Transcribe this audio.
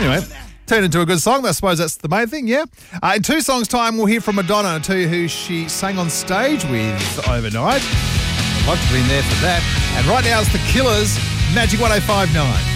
Anyway, turned into a good song. I suppose that's the main thing, yeah? In 2 songs' time, we'll hear from Madonna. I'll tell you who she sang on stage with overnight. I'd love to be there for that. And right now, it's The Killers, Magic 105.9.